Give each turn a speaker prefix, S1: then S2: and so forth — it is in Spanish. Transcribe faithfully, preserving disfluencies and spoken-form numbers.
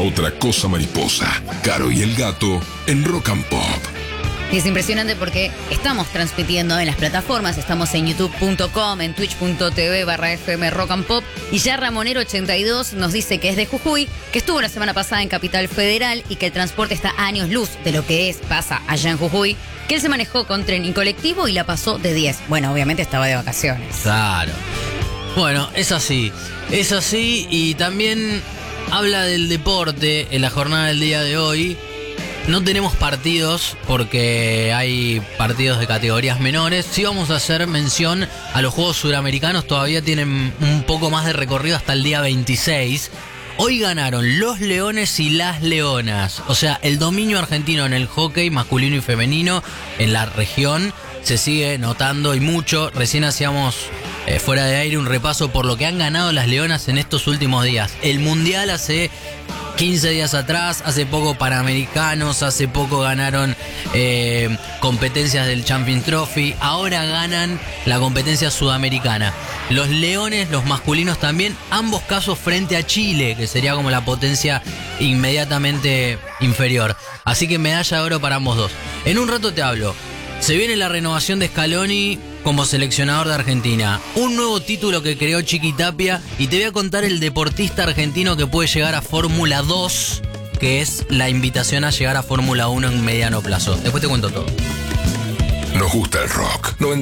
S1: otra cosa mariposa. Caro y el gato en Rock and Pop.
S2: Y es impresionante porque estamos transmitiendo en las plataformas, estamos en youtube punto com, en twitch punto tv barra fm rock and pop, y ya Ramonero ochenta y dos nos dice que es de Jujuy, que estuvo la semana pasada en Capital Federal y que el transporte está a años luz de lo que es, pasa allá en Jujuy, que él se manejó con tren y colectivo y la pasó de diez. Bueno, obviamente estaba de vacaciones.
S3: Claro. Bueno, es así, es así y también habla del deporte en la jornada del día de hoy. No tenemos partidos porque hay partidos de categorías menores. Sí vamos a hacer mención a los Juegos Suramericanos. Todavía tienen un poco más de recorrido hasta el día veintiséis. Hoy ganaron los Leones y las Leonas. O sea, el dominio argentino en el hockey masculino y femenino en la región se sigue notando y mucho. Recién hacíamos eh, fuera de aire un repaso por lo que han ganado las Leonas en estos últimos días. El Mundial hace quince días atrás, hace poco Panamericanos, hace poco ganaron eh, competencias del Champions Trophy, ahora ganan la competencia sudamericana. Los Leones, los masculinos también, ambos casos frente a Chile, que sería como la potencia inmediatamente inferior. Así que medalla de oro para ambos dos. En un rato te hablo. Se viene la renovación de Scaloni como seleccionador de Argentina. Un nuevo título que creó Chiqui Tapia. Y te voy a contar el deportista argentino que puede llegar a Fórmula dos, que es la invitación a llegar a Fórmula uno en mediano plazo. Después te cuento todo.
S1: Nos gusta el rock.